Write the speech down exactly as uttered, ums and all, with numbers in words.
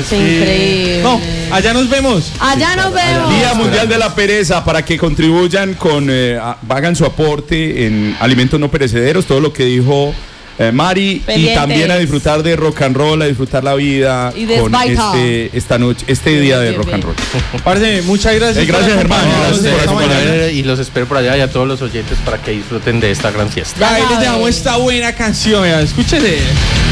sí. Increíble. No, allá nos vemos. Allá sí, nos claro, vemos. Día Mundial de la Pereza, para que contribuyan con, eh, hagan su aporte en alimentos no perecederos, todo lo que dijo eh, Mari, pendientes. Y también a disfrutar de rock and roll, a disfrutar la vida con este, esta noche, este bien, día de bien, rock bien. and roll. Parce, muchas gracias. Eh, gracias, hermano. Gracias por por y los espero por allá y a todos los oyentes para que disfruten de esta gran fiesta. Ahí les dejamos esta buena canción, escúchese.